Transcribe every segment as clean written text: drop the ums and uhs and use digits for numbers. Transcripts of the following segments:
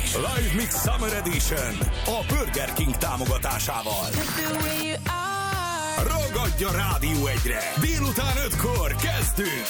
Live Mix Summer Edition a Burger King támogatásával. Ragadj a Rádió 1-re! Délután 5-kor kezdünk!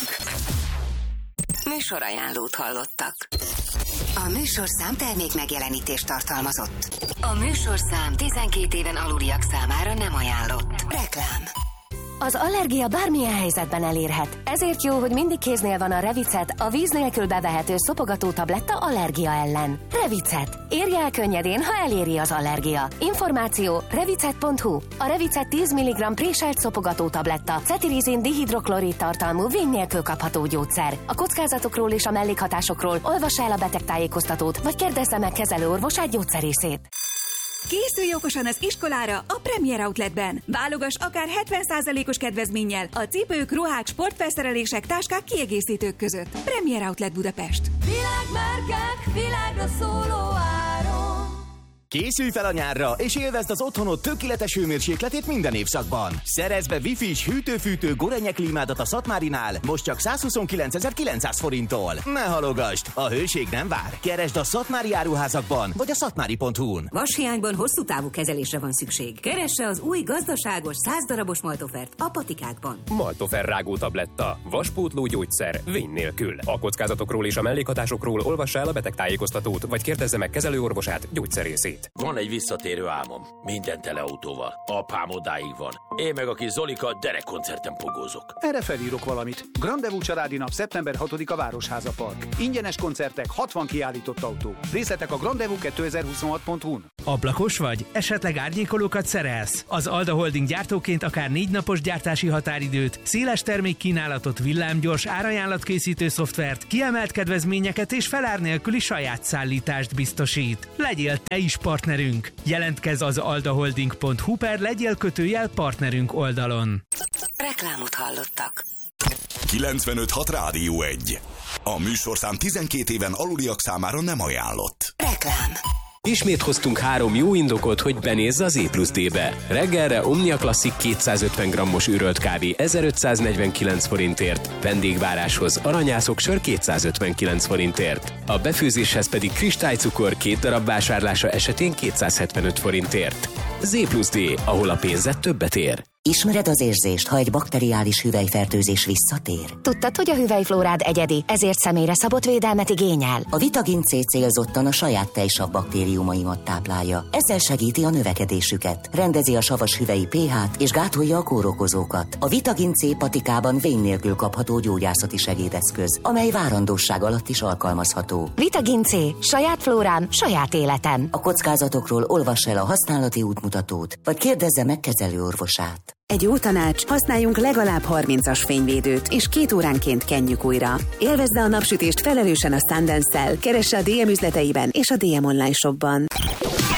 Műsorajánlót hallottak. A műsorszám termék megjelenítést tartalmazott. A műsorszám 12 éven aluliak számára nem ajánlott. Reklám. Az allergia bármilyen helyzetben elérhet. Ezért jó, hogy mindig kéznél van a Revicet, a víz nélkül bevehető szopogató tabletta allergia ellen. Revicet. Érje el könnyedén, ha eléri az allergia. Információ revicet.hu. A Revicet 10 mg préselt szopogató tabletta, cetirizin dihidroklorid tartalmú víz nélkül kapható gyógyszer. A kockázatokról és a mellékhatásokról olvassa el a betegtájékoztatót, vagy kérdezze meg kezelőorvosát, gyógyszerészét. Készülj okosan az iskolára a Premier Outletben. Válogass akár 70%-os kedvezménnyel a cipők, ruhák, sportfelszerelések, táskák, kiegészítők között. Premier Outlet Budapest. Világmárkák, világra szóló áron. Készülj fel a nyárra, és élvezd az otthonod tökéletes hőmérsékletét minden évszakban. Szerezz be Wi-Fi-s hűtő-fűtő Gorenje klímádat a Szatmárinál, most csak 129.900 forinttól. Ne halogasd, a hőség nem vár. Keresd a szatmári áruházakban, vagy a szatmári.hu-n. Vashiányban hosszú távú kezelésre van szükség. Keresse az új gazdaságos 100 darabos Maltofert a patikákban. Maltofer rágó tabletta. Vaspótló gyógyszer. Vény nélkül. A kockázatokról és a mellékhatásokról olvassa el a betegtájékoztatót, vagy kérdezze meg kezelőorvosát, gyógyszerészét. Van egy visszatérő álmom. Minden tele autóval. Apám odáig van. Én meg a kis Zolika derekkoncerten pogózok. Erre felírok valamit. Grandevú családi nap szeptember 6-a Városháza Park. Ingyenes koncertek, 60 kiállított autó. Részletek a grandevú2026.hu-n. Ablakos vagy? Esetleg árnyékolókat szerelsz? Az Alda Holding gyártóként akár 4 napos gyártási határidőt, széles termékkínálatot, villámgyors árajánlatkészítő szoftvert, kiemelt kedvezményeket és felár nélküli saját szállítást biztosít. Legyél te is partnerünk! Jelentkezz az aldaholding.hu per legyél partnerünk oldalon. Reklámot hallottak. 95.6 Rádió 1. A műsorszám 12 éven aluliak számára nem ajánlott. Reklám. Ismét hoztunk 3 jó indokot, hogy benézz az E+D-be. Reggelre Omnia Classic 250 g-os ürölt kávé 1549 forintért, vendégváráshoz aranyászok sör 259 forintért. A befőzéshez pedig kristálycukor 2 darab vásárlása esetén 275 forintért. Az E+D, ahol a pénzed többet ér. Ismered az érzést, ha egy bakteriális hüvelyfertőzés visszatér? Tudtad, hogy a hüvelyflórád egyedi, ezért személyre szabott védelmet igényel? A Vitagin C célzottan a saját tejsav baktériumaimat táplálja. Ezzel segíti a növekedésüket, rendezi a savas hüvelyi pH-t és gátolja a kórokozókat. A Vitagin C patikában vén nélkül kapható gyógyászati segédeszköz, amely várandósság alatt is alkalmazható. Vitagin C. Saját flórám, saját életem. A kockázatokról olvass el a használati útmutatót, vagy kérdezze meg kezelőorvosát. Egy jó tanács, használjunk legalább 30-as fényvédőt, és 2 óránként kenjük újra. Élvezze a napsütést felelősen a Sundance-szel, keresse a DM üzleteiben és a DM online shopban.